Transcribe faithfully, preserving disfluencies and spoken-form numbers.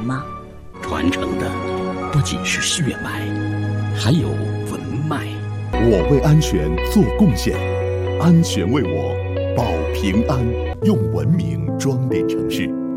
吗？ 传承的不仅是血脉，还有文脉。 我为安全做贡献，安全为我保平安。用文明装点城市，